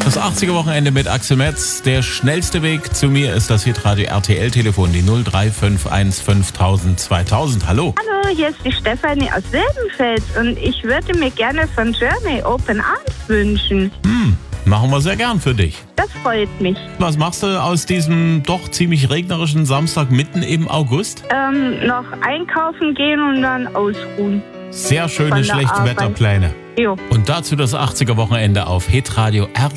Das 80er-Wochenende mit Axel Metz. Der schnellste Weg zu mir ist das Hitradio RTL-Telefon, die 0351 5000 2000. Hallo. Hallo, hier ist die Stefanie aus Wildenfels und ich würde mir gerne von Journey Open Arms wünschen. Machen wir sehr gern für dich. Das freut mich. Was machst du aus diesem doch ziemlich regnerischen Samstag mitten im August? Noch einkaufen gehen und dann ausruhen. Sehr schöne Von der Schlechtwetterpläne. Jo. Und dazu das 80er-Wochenende auf Hitradio RTL.